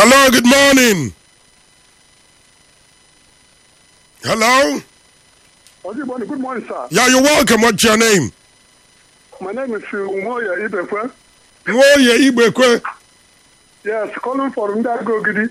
Hello, good morning. Hello? Good morning, sir. Yeah, you're welcome. What's your name? My name is Umoya Ibekwe. Umoya Ibekwe. Yes, calling for Ndago Ogidi.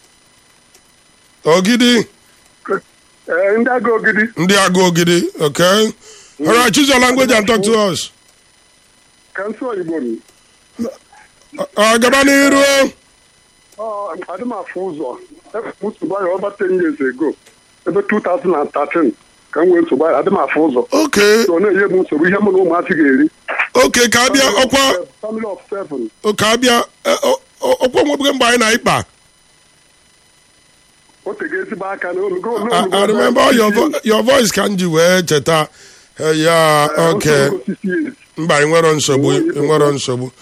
Ogidi? Ndago Ogidi. Ndago Ogidi, okay. All right, choose your language and talk to us. Cancel Iboni. Gabani Hiro. Adama Fuzo. I moved to buy over 10 years ago. About 2013. Can we to buy Adama Fuzo? Okay. So now we have no matter. Okay, Kabia Okwa. Family of 7. Oh, Kabia. Okwa mo bring by na ipa. I remember your voice can you cheta. Yeah, okay. Mba inwero nsogbu.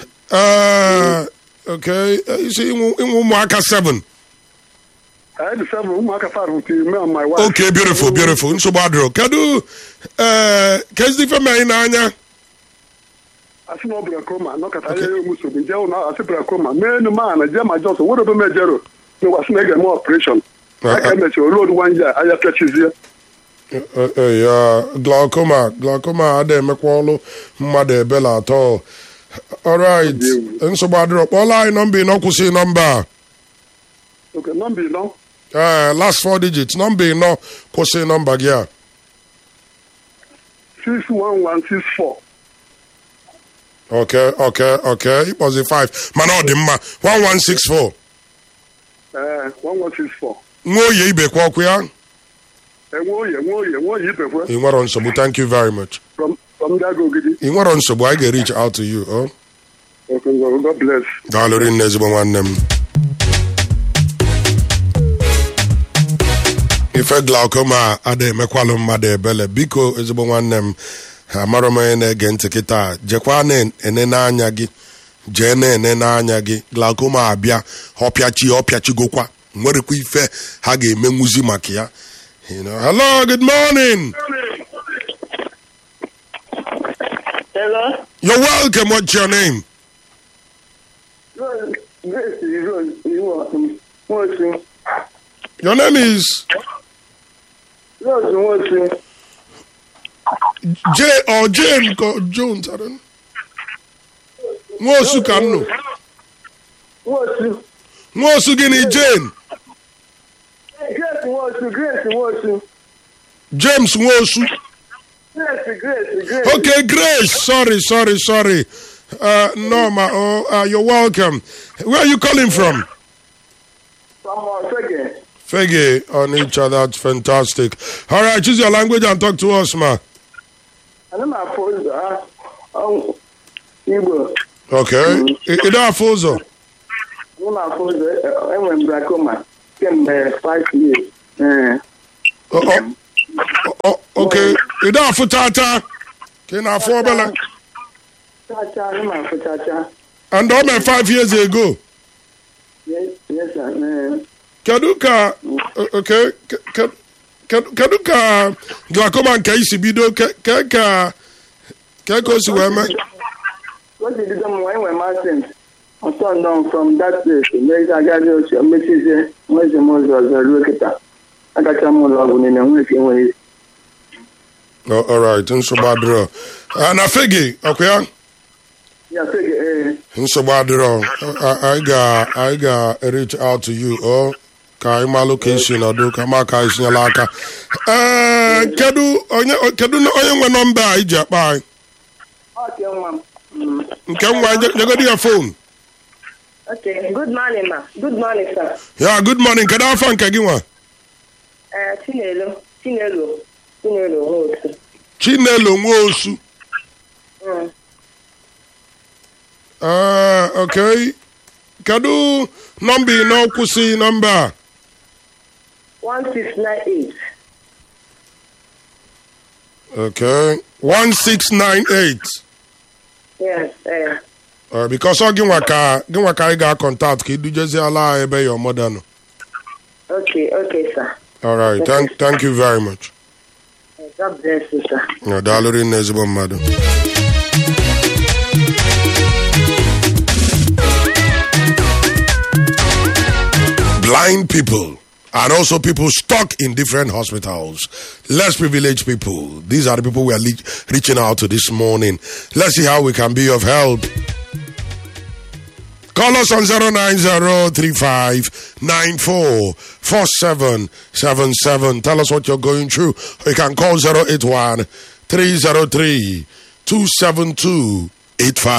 Okay, you see in Umwaka 7. I had 7 Umwaka 5 with me and my wife. Okay, beautiful. Nsobadro. Kadu kezi fa mai nanya. Asi no bracoma, no kata ye muso bi je na asi bracoma. Me no man je ma just wo do me jero. No was make more operation. I can make your road 1 year. I have touches here. Yeah, glaucoma ade mekwolo mmade ebela atọ. All right. Nsobadro. All I number no kwusi number. Okay, number no. Last 4 digits. Number no kwusi number gya. 61164. Okay. It was a 5. Man, all the 1164. 1164. Ngoye Ibekwe okuya. Ngoye Ibekwe. Inwaro nsogbu, thank you very much. From Ndago Ogidi. Inwaro nsogbu, I can reach out to you. Oh? Okay, God bless. Dalorin nezigbo nwanne m. Ife glaucoma ada emekwalụ mmadụ ebele. Biko ezigbo nwanne m. Amara m onye na-ege ntị kịta. Jekwa na-enene anya gị. Jee na-enene anya gị. Glaucoma abịa. Ọpịachigokwa. Nwerekwa ife ha ga-eme nwuzi maka ya. You know. Hello, good morning. Hello. You're welcome. What's your name? Your name is J or Jane Jones. I don't know. Nwosu Kanu. Nwosu Gini Jane. Grace. James Nwosu. Grace. Okay, Grace. Sorry. Norma, you're welcome. Where are you calling from? From Fege on each other. That's fantastic. All right, choose your language and talk to us, ma. Igbo. Okay. Ida Afozo. I'm Bracoma. 5 years. Okay. Ida Afutata. Can I afford Chacha. And all 5 years ago. Yes, sir. Kaduka, okay. Kaduka glaucoma nke isi bido ka si wee mee. What did you do when my sins? I turned down from that place. There is a guy who messages where's the most of the locator. I got some more love in the way. All right, Nsobadro. And I figure, okay. Yeah, figure. Nsobadro. I got reach out to you. Oh, ka my location or do kama ka isinyalaka. Kedu na onye nwe number iji akpa. Okay, ma'am. Nke nwa jegodi your phone. Okay, good morning, ma. Good morning, sir. Yeah, good morning. Kedu afọ nke gị nwa? Chinelo Nwosu. Okay. Kedu number no kwụsị number? 1698. Okay. 1698. Yes, because ọ gị nwa ka anyị ga-contact ka idujezi ala ebe your mother no. Okay, sir. All right. Thank you very much. God bless you, sir. Dalorin nezigbo mmadụ. blind people, and also people stuck in different hospitals, less privileged people. These are the people we are reaching out to this morning. Let's see how we can be of help. Call us on 09035944777. Tell us what you're going through. Or you can call 081-303-272-85.